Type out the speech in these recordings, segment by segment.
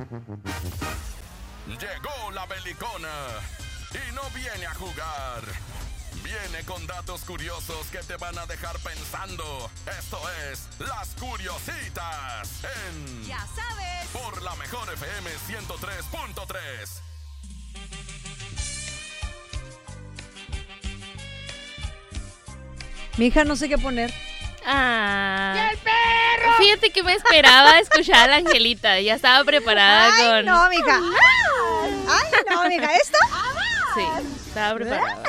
Llegó la belicona y no viene a jugar. Viene con datos curiosos que te van a dejar pensando. Esto es Las Curiositas en... ¡Ya sabes! Por la Mejor FM 103.3. Mija, no sé qué poner. Ah. ¡Y el perro! Fíjate que me esperaba escuchar a la Angelita. Ya estaba preparada Ay, con... no, mija. Ay, no, mija. ¿Esto? Sí, estaba preparada.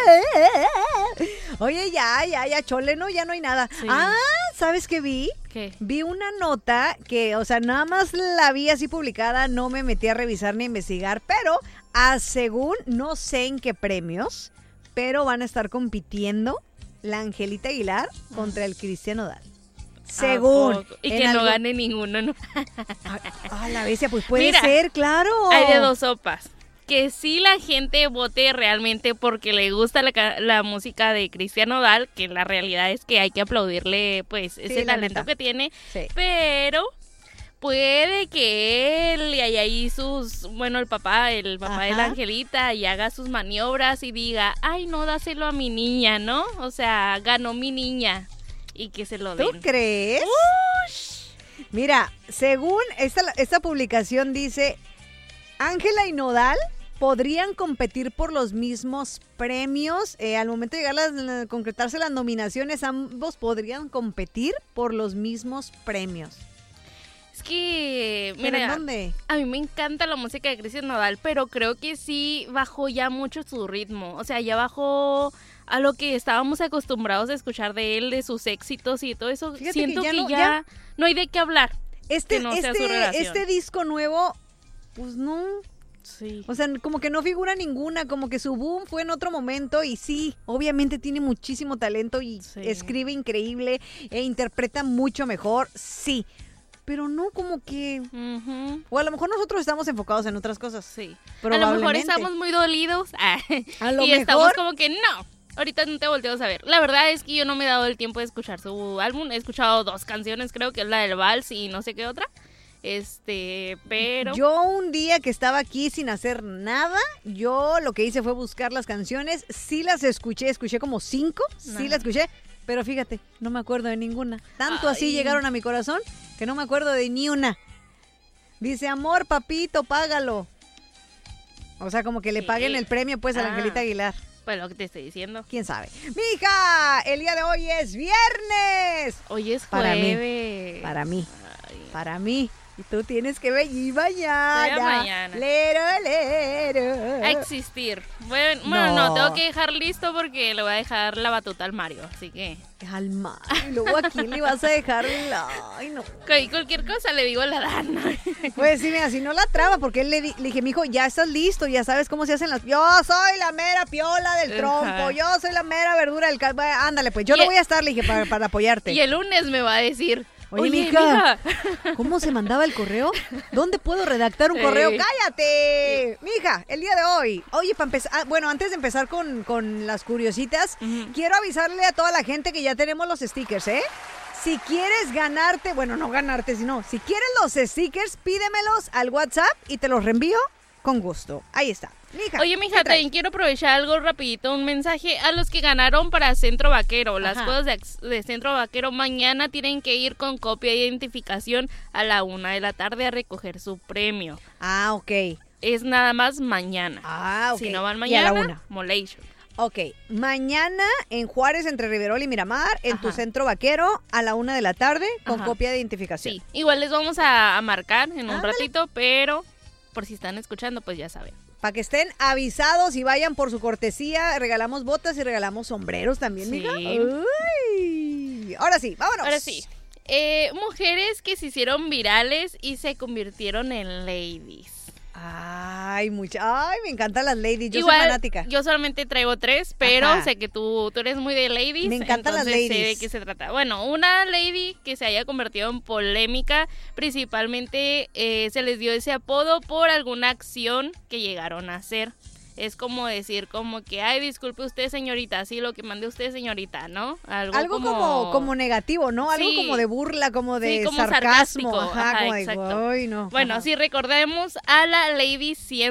Oye, ya, chole, no, ya no hay nada. Sí. Ah, ¿sabes qué vi? ¿Qué? Vi una nota que, o sea, nada más la vi así publicada, no me metí a revisar ni a investigar, pero según, no sé en qué premios, pero van a estar compitiendo la Angelita Aguilar contra el Cristian Nodal. Según. ¿A poco? Y que no gane ninguno, ¿no? Ah, la bestia, pues puede Mira, ser, claro. Hay de dos sopas. Que sí la gente vote realmente porque le gusta la música de Cristian Nodal, que la realidad es que hay que aplaudirle pues ese la talento neta. que tiene, Sí. pero puede que él y ahí el papá de la Ajá. Angelita y haga sus maniobras y diga, ay no, dáselo a mi niña, ¿no? O sea, ganó mi niña y que se lo ¿Tú den. crees? Mira, según esta publicación dice, Ángela y Nodal podrían competir por los mismos premios. Al momento de llegar concretarse las nominaciones, ambos podrían competir por los mismos premios. Es que, ¿Pero en mira, dónde? a mí me encanta la música de Cristian Nodal, pero creo que sí bajó ya mucho su ritmo. O sea, ya bajó a lo que estábamos acostumbrados a escuchar de él, de sus éxitos y todo eso. Fíjate Siento que que ya ya no hay de qué hablar. Este, que no sea su relación. este disco nuevo, pues no. Sí. O sea, como que no figura ninguna, como que su boom fue en otro momento y sí, obviamente tiene muchísimo talento y Sí. escribe increíble e interpreta mucho mejor, sí, pero no como que... O a lo mejor nosotros estamos enfocados en otras cosas. Sí. A lo Probablemente. mejor estamos muy dolidos A lo y mejor... estamos como que no. Ahorita no te volteamos a ver. La verdad es que yo no me he dado el tiempo de escuchar su álbum. He escuchado 2 canciones, creo que es la del Vals y no sé qué otra. Pero... Yo un día que estaba aquí sin hacer nada, yo lo que hice fue buscar las canciones, sí las escuché como 5, sí Ajá. las escuché, pero fíjate, no me acuerdo de ninguna. Tanto así Ay. llegaron a mi corazón que no me acuerdo de ni una. Dice, amor, papito, págalo. O sea, como que le paguen el premio pues a la Ah. Angelita Aguilar. Pues lo que te estoy diciendo. ¿Quién sabe? Mija, el día de hoy es viernes. Hoy es Para mí, jueves. Para para mí. Y tú tienes que venir mañana. Voy a mañana. Lero. A existir. Bueno, no, tengo que dejar listo porque le voy a dejar la batuta al Mario. Así que... Calma. Y luego a quién le vas a dejar. Ay, no. Cualquier cosa le digo a la Dana. Pues sí, mira, si no la traba, porque él le dije, mijo, ya estás listo, ya sabes cómo se hacen las... Yo soy la mera piola del trompo, Ajá. yo soy la mera verdura del... Ándale, pues yo no voy a estar, le dije, para apoyarte. Y el lunes me va a decir... Oye, mija, ¿cómo se mandaba el correo? ¿Dónde puedo redactar un correo? ¡Cállate! Mija, el día de hoy. Oye, para empezar, bueno, antes de empezar con las curiositas, quiero avisarle a toda la gente que ya tenemos los stickers, ¿eh? Si quieres ganarte, bueno, no ganarte, sino si quieres los stickers, pídemelos al WhatsApp y te los reenvío con gusto. Ahí está. Mija, Oye, mija, también quiero aprovechar algo rapidito, un mensaje a los que ganaron para Centro Vaquero. Las Ajá. cosas de Centro Vaquero mañana tienen que ir con copia de identificación a la 1:00 p.m. a recoger su premio. Ah, ok. Es nada más mañana. Ah, ok. Si no van Y a la mañana, 1:00. molation. Ok, mañana en Juárez, entre Riverol y Miramar, en tu Ajá. Centro Vaquero, a la 1:00 p.m, con Ajá. copia de identificación. Sí, igual les vamos a marcar en un Ándale. ratito, pero por si están escuchando, pues ya saben. Para que estén avisados y vayan por su cortesía, regalamos botas y regalamos sombreros también, Sí. mija. Uy. Ahora sí, vámonos. Ahora sí. Mujeres que se hicieron virales y se convirtieron en ladies. Ay, me encantan las ladies, yo Igual, soy fanática. yo solamente traigo 3, pero Ajá. sé que tú eres muy de ladies. Me encantan las entonces sé ladies. de qué se trata. Bueno, una lady que se haya convertido en polémica, principalmente se les dio ese apodo por alguna acción que llegaron a hacer. es como decir como que, ay, disculpe usted, señorita, sí, lo que mande usted, señorita, ¿no? Algo como negativo, ¿no? Algo como de burla, como de como sarcasmo. Ajá, como exacto. de, ay, no. Bueno, sí, recordemos a la Lady 100